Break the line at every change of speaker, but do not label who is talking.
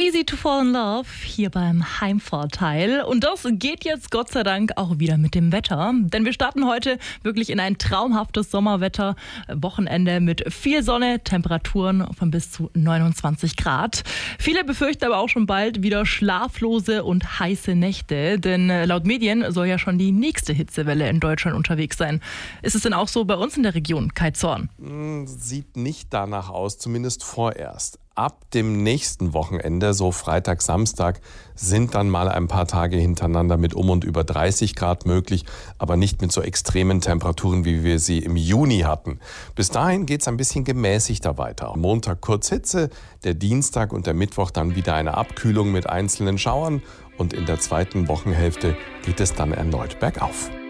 Easy to Fall in Love hier beim Heimvorteil. Und das geht jetzt Gott sei Dank auch wieder mit dem Wetter. Denn wir starten heute wirklich in ein traumhaftes Sommerwetter. Wochenende mit viel Sonne, Temperaturen von bis zu 29 Grad. Viele befürchten aber auch schon bald wieder schlaflose und heiße Nächte. Denn laut Medien soll ja schon die nächste Hitzewelle in Deutschland unterwegs sein. Ist es denn auch so bei uns in der Region, Kai Zorn?
Sieht nicht danach aus, zumindest vorerst. Ab dem nächsten Wochenende, so Freitag, Samstag, sind dann mal ein paar Tage hintereinander mit und über 30 Grad möglich, aber nicht mit so extremen Temperaturen, wie wir sie im Juni hatten. Bis dahin geht's ein bisschen gemäßigter weiter. Montag kurz Hitze, der Dienstag und der Mittwoch dann wieder eine Abkühlung mit einzelnen Schauern und in der zweiten Wochenhälfte geht es dann erneut bergauf.